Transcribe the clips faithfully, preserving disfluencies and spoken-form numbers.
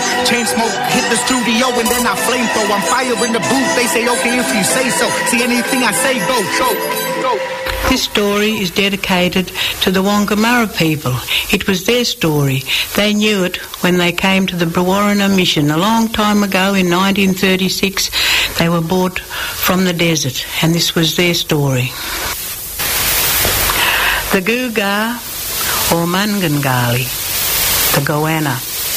Chain smoke hit the studio and then I flamethrow. I'm fire in the booth, they say okay if you say so. See anything I say, go, go, go. This story is dedicated to the Wangaramarra people. It was their story. They knew it when they came to the Brewarrina mission a long time ago in nineteen thirty-six. They were brought from the desert, and this was their story. The Gugar, or Mungangali, the Goanna.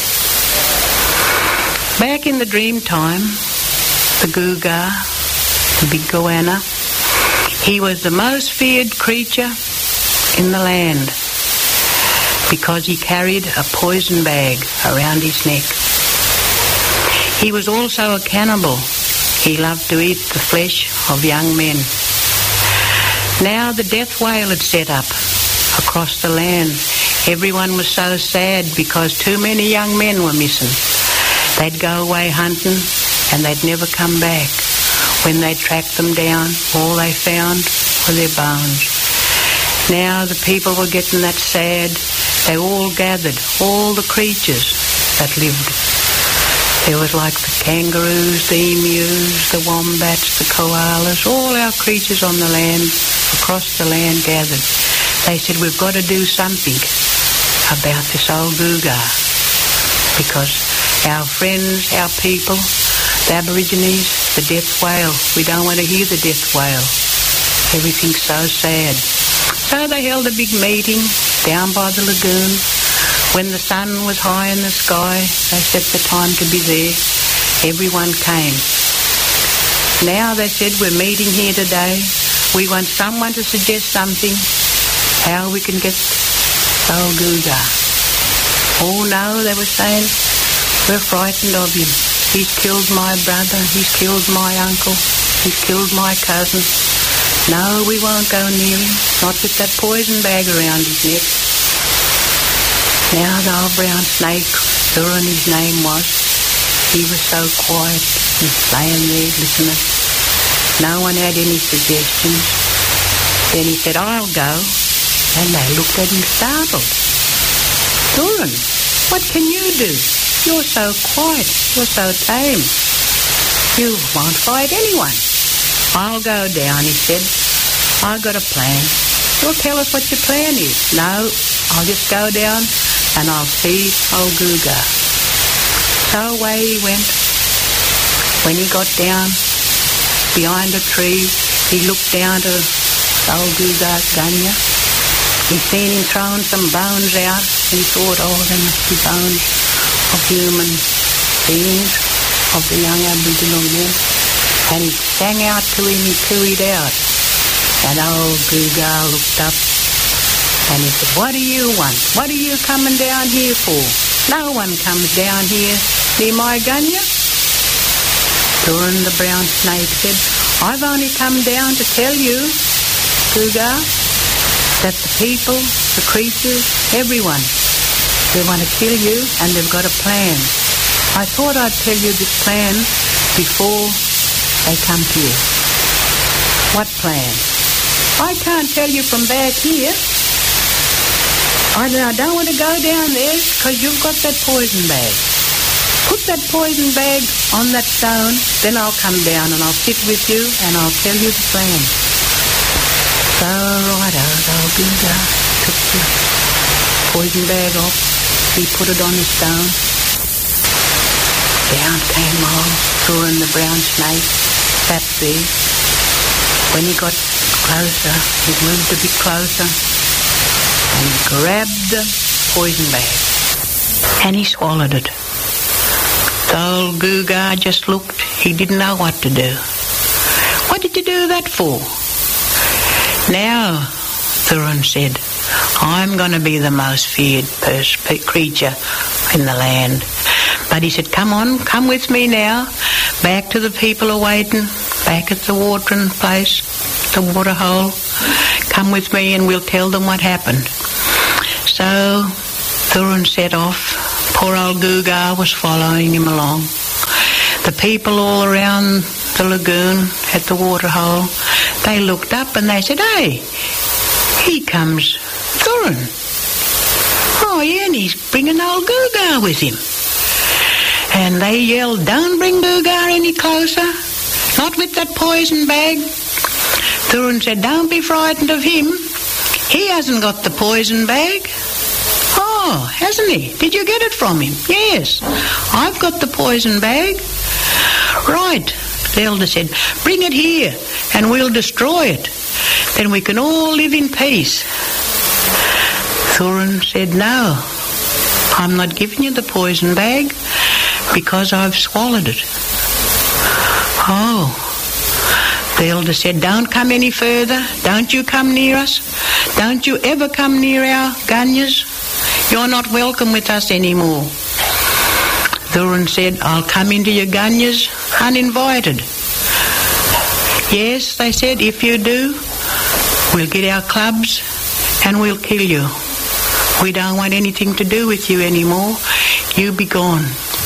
Back in the dream time, the Gugar, the big Goanna, he was the most feared creature in the land because he carried a poison bag around his neck. He was also a cannibal. He loved to eat the flesh of young men. Now the death whale had set up across the land. Everyone was so sad because too many young men were missing. They'd go away hunting and they'd never come back. When they tracked them down, all they found were their bones. Now the people were getting that sad. They all gathered, all the creatures that lived. There was like the kangaroos, the emus, the wombats, the koalas, all our creatures on the land, across the land gathered. They said, we've got to do something about this old Gugar because our friends, our people, the Aborigines, the death whale, we don't want to hear the death whale. Everything's so sad. So they held a big meeting down by the lagoon. When the sun was high in the sky, they set the time to be there. Everyone came. Now they said, we're meeting here today. We want someone to suggest something, how we can get old Gugar. Oh no, they were saying, we're frightened of him. He's killed my brother, he's killed my uncle, he's killed my cousin. No, we won't go near him, not with that poison bag around his neck. Now the old brown snake, Thurin his name was, he was so quiet and laying there listening. No one had any suggestions. Then he said, I'll go. And they looked at him startled. Thurin, what can you do? You're so quiet. You're so tame. You won't fight anyone. I'll go down, he said. I've got a plan. You'll tell us what your plan is. No, I'll just go down and I'll see old Gugar. So away he went. When he got down behind a tree, he looked down to old Gugar's gunya. He seen him throwing some bones out. He thought, oh, they must be bones of human beings, of the young Aboriginal men. And he sang out to him, he cooed out. And old Gugar looked up and he said, what do you want? What are you coming down here for? No one comes down here near my gunya. Thurin the brown snake said, I've only come down to tell you, Gugar, that the people, the creatures, everyone, they want to kill you and they've got a plan. I thought I'd tell you this plan before they come to you. What plan? I can't tell you from back here. I don't want to go down there because you've got that poison bag. Put that poison bag on that stone, then I'll come down and I'll sit with you and I'll tell you the plan. So, right out, old Gugar took the poison bag off. He put it on the stone. Down came old Thurin the brown snake, sat there. When he got closer, he moved a bit closer and grabbed the poison bag. And he swallowed it. The old Gugar just looked. He didn't know what to do. What did you do that for? Now, Thurin said, I'm going to be the most feared pers- creature in the land. But he said, come on, come with me now. Back to the people are waiting. Back at the watering place, the water hole. Come with me and we'll tell them what happened. So Thurin set off. Poor old Gugar was following him along. The people all around the lagoon at the water hole, they looked up and they said, hey, here comes Thurin. Oh, yeah, and he's bringing old Gugar with him. And they yelled, don't bring Gugar any closer, not with that poison bag. Thurin said, don't be frightened of him. He hasn't got the poison bag. Oh, hasn't he? Did you get it from him? Yes, I've got the poison bag. Right, the elder said, bring it here and we'll destroy it. Then we can all live in peace. Thurin said, no, I'm not giving you the poison bag because I've swallowed it. Oh, the elder said, don't come any further. Don't you come near us. Don't you ever come near our gunyas. You're not welcome with us anymore. Thurin said, I'll come into your gunyas uninvited. Yes, they said, if you do, we'll get our clubs and we'll kill you. We don't want anything to do with you anymore. You be gone.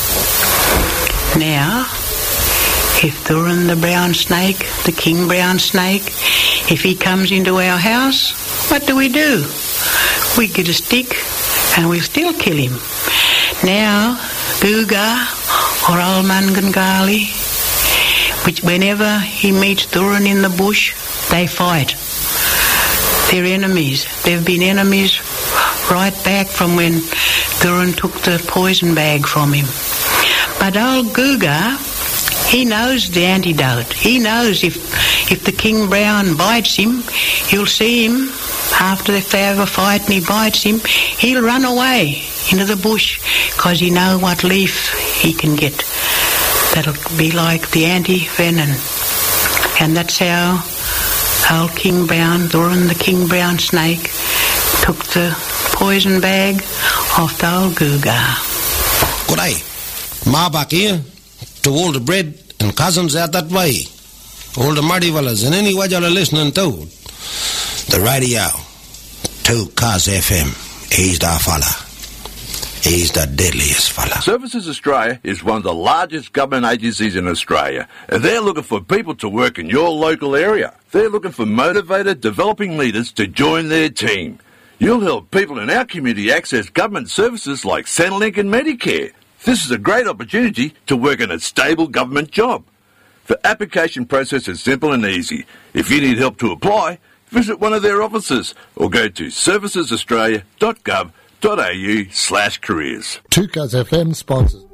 Now, if Thurin the brown snake, the king brown snake, if he comes into our house, what do we do? We get a stick and we'll still kill him. Now, Gugar or old Mangangali, which whenever he meets Thurin in the bush, they fight. They're enemies. They've been enemies right back from when Thurin took the poison bag from him. But old Gugar, he knows the antidote. He knows if if the King Brown bites him, you'll see him, after they have a fight and he bites him, he'll run away into the bush because he knows what leaf he can get. That'll be like the anti-venom. And that's how old King Brown, Thurin the King Brown snake, took the poison bag off the old Gugar. Good day. Ma back here, to all the bread and cousins out that way, all the muddy fellas and any what y'all are listening to, the radio, two Cars F M, he's the fella. He's the deadliest fella. Services Australia is one of the largest government agencies in Australia, and they're looking for people to work in your local area. They're looking for motivated, developing leaders to join their team. You'll help people in our community access government services like Centrelink and Medicare. This is a great opportunity to work in a stable government job. The application process is simple and easy. If you need help to apply, visit one of their offices or go to services australia dot gov dot a u slash careers. two Cars F M sponsors.